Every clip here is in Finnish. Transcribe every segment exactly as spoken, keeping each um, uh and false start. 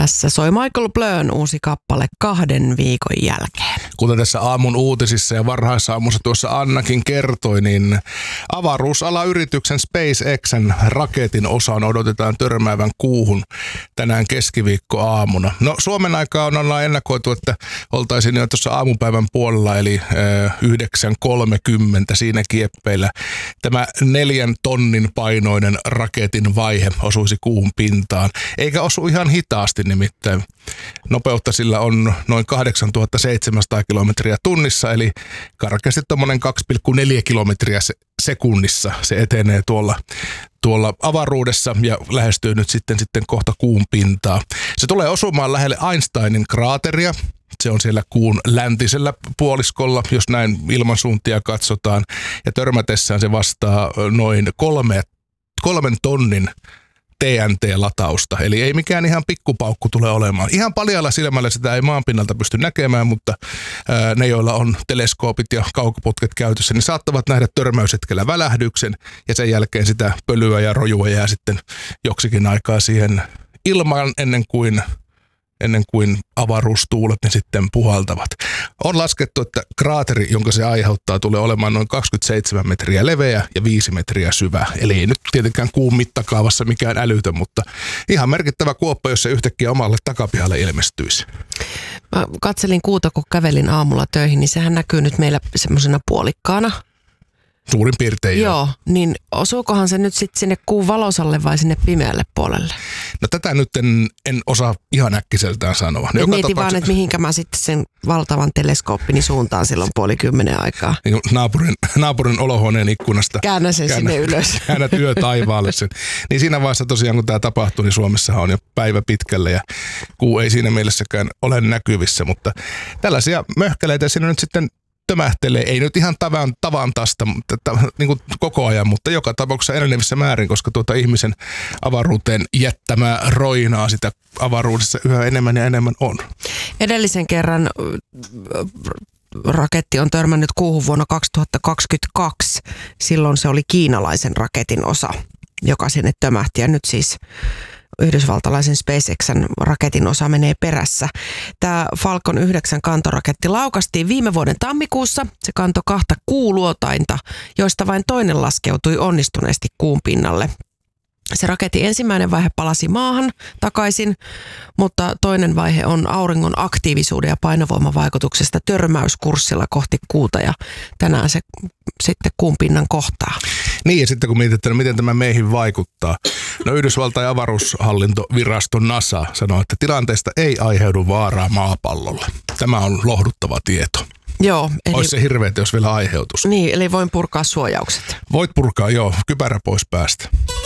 Tässä soi Michael Blön uusi kappale kahden viikon jälkeen. Kuten tässä aamun uutisissa ja varhaisaamussa tuossa Annakin kertoi, niin avaruusalayrityksen SpaceXn raketin osaan odotetaan törmäävän kuuhun tänään keskiviikkoaamuna. No Suomen aikaa on ollaan ennakoitu, että oltaisiin jo tuossa aamupäivän puolella, eli yhdeksän kolmekymmentä siinä kieppeillä. Tämä neljän tonnin painoinen raketin vaihe osuisi kuuhun pintaan. Eikä osu ihan hitaasti nimittäin. Nopeutta sillä on noin kahdeksantuhattaseitsemänsataa kilometriä tunnissa, eli karkeasti tuommoinen kaksi pilkku neljä kilometriä sekunnissa se etenee tuolla, tuolla avaruudessa ja lähestyy nyt sitten, sitten kohta kuun pintaa. Se tulee osumaan lähelle Einsteinin kraateria. Se on siellä kuun läntisellä puoliskolla, jos näin ilmansuuntia katsotaan. Ja törmätessään se vastaa noin kolme, kolmen tonnin T N T-latausta. Eli ei mikään ihan pikkupaukku tule olemaan. Ihan paljalla silmällä sitä ei maanpinnalta pysty näkemään, mutta ää, ne, joilla on teleskoopit ja kaukoputket käytössä, niin saattavat nähdä törmäyshetkellä välähdyksen ja sen jälkeen sitä pölyä ja rojua jää sitten joksikin aikaa siihen ilmaan ennen kuin ennen kuin avaruustuulet ne sitten puhaltavat. On laskettu, että kraateri, jonka se aiheuttaa, tulee olemaan noin kaksikymmentäseitsemän metriä leveä ja viisi metriä syvä. Eli ei nyt tietenkään kuun mittakaavassa mikään älytön, mutta ihan merkittävä kuoppa, jos se yhtäkkiä omalle takapihalle ilmestyisi. Mä katselin kuuta, kun kävelin aamulla töihin, niin sehän näkyy nyt meillä semmoisena puolikkaana. Suurin piirtein. Joo, niin osuukohan se nyt sitten sinne kuun valosalle vai sinne pimeälle puolelle? No tätä nyt en, en osaa ihan äkkiseltään sanoa. No, mietin tapauksessa vaan, että mihinkä mä sitten sen valtavan teleskooppini suuntaan silloin puoli kymmenen aikaa. Niin naapurin, naapurin olohuoneen ikkunasta. Käännä sen käännä, sinne ylös. Käännä työ taivaalle sen. Niin siinä vaiheessa tosiaan, kun tämä tapahtuu, niin Suomessahan on jo päivä pitkälle ja kuu ei siinä mielessäkään ole näkyvissä. Mutta tällaisia möhkäleitä siinä nyt sitten tömähtelee, ei nyt ihan tavan, tavan tästä mutta, ta, niin kuin koko ajan, mutta joka tapauksessa enenevissä määrin, koska tuota ihmisen avaruuteen jättämää roinaa sitä avaruudessa yhä enemmän ja enemmän on. Edellisen kerran raketti on törmännyt kuuhun vuonna kaksituhattakaksikymmentäkaksi. Silloin se oli kiinalaisen raketin osa, joka sinne tömähti ja nyt siis yhdysvaltalaisen SpaceXn raketin osa menee perässä. Tämä Falcon yhdeksän kantoraketti laukastiin viime vuoden tammikuussa. Se kantoi kahta kuuluotainta, joista vain toinen laskeutui onnistuneesti kuun pinnalle. Se raketin ensimmäinen vaihe palasi maahan takaisin, mutta toinen vaihe on auringon aktiivisuuden ja painovoimavaikutuksesta törmäyskurssilla kohti kuuta ja tänään se sitten kuun pinnan kohtaa. Niin ja sitten kun mietitään, miten tämä meihin vaikuttaa. No Yhdysvaltain avaruushallintovirasto NASA sanoo, että tilanteesta ei aiheudu vaaraa maapallolle. Tämä on lohduttava tieto. Joo. Eli olisi se hirveätä, jos vielä aiheutus. Niin, eli voin purkaa suojaukset. Voit purkaa, joo. Kypärä pois päästä.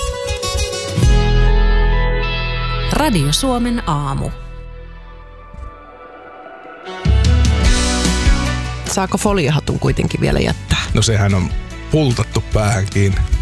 Radio Suomen aamu. Saako foliohatun kuitenkin vielä jättää? No sehän on pultattu päähän kiinni.